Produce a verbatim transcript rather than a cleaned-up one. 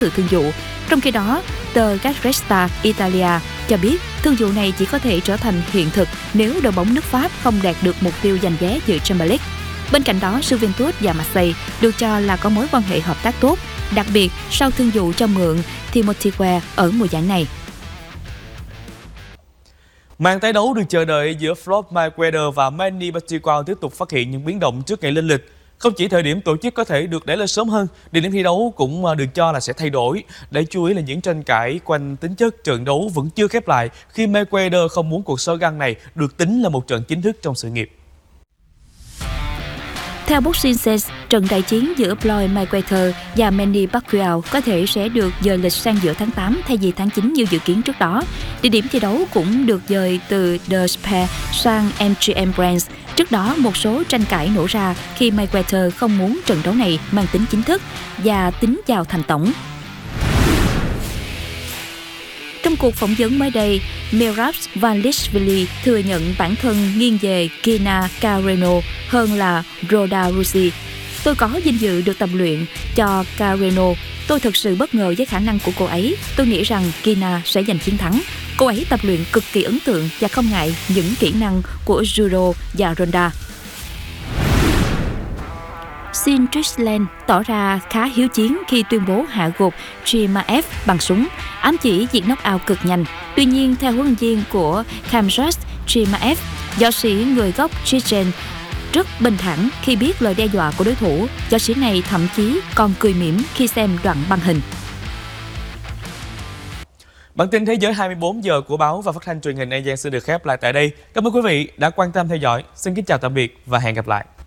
từ thương vụ. Trong khi đó, tờ Gazzetta Italia cho biết thương vụ này chỉ có thể trở thành hiện thực nếu đội bóng nước Pháp không đạt được mục tiêu giành vé dự Champions League. Bên cạnh đó, Juventus và Marseille được cho là có mối quan hệ hợp tác tốt, đặc biệt sau thương vụ cho mượn Timothy Weah ở mùa giải này. Màn tái đấu được chờ đợi giữa Floyd Mayweather và Manny Pacquiao tiếp tục phát hiện những biến động trước ngày lên lịch. Không chỉ thời điểm tổ chức có thể được đẩy lên sớm hơn, địa điểm thi đấu cũng được cho là sẽ thay đổi. Đáng chú ý là những tranh cãi quanh tính chất trận đấu vẫn chưa khép lại khi Mayweather không muốn cuộc so găng này được tính là một trận chính thức trong sự nghiệp. Theo Boxing Sense, trận đại chiến giữa Floyd Mayweather và Manny Pacquiao có thể sẽ được dời lịch sang giữa tháng tám thay vì tháng chín như dự kiến trước đó. Địa điểm thi đấu cũng được dời từ The Sphere sang em giê em Brands. Trước đó, một số tranh cãi nổ ra khi Mayweather không muốn trận đấu này mang tính chính thức và tính vào thành tổng. Trong cuộc phỏng vấn mới đây, Merab Dvalishvili thừa nhận bản thân nghiêng về Gina Carano hơn là Ronda Rousey. Tôi có vinh dự được tập luyện cho Carano. Tôi thực sự bất ngờ với khả năng của cô ấy. Tôi nghĩ rằng Gina sẽ giành chiến thắng. Cô ấy tập luyện cực kỳ ấn tượng và không ngại những kỹ năng của judo và Ronda. Sean Strickland tỏ ra khá hiếu chiến khi tuyên bố hạ gục Chimaev bằng súng, ám chỉ việc knock-out cực nhanh. Tuy nhiên, theo huấn luyện viên của Khamzat Chimaev, võ sĩ người gốc Chechen rất bình thản khi biết lời đe dọa của đối thủ. Võ sĩ này thậm chí còn cười mỉm khi xem đoạn băng hình. Bản tin Thế giới hai mươi bốn giờ của báo và phát thanh truyền hình An Giang sẽ được khép lại tại đây. Cảm ơn quý vị đã quan tâm theo dõi. Xin kính chào tạm biệt và hẹn gặp lại.